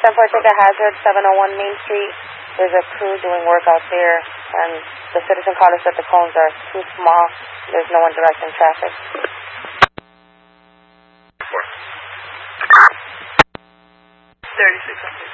10-4, take a hazard, 701 Main Street. There's a crew doing work out there, and the citizen called us that the cones are too small. There's no one directing traffic. 36.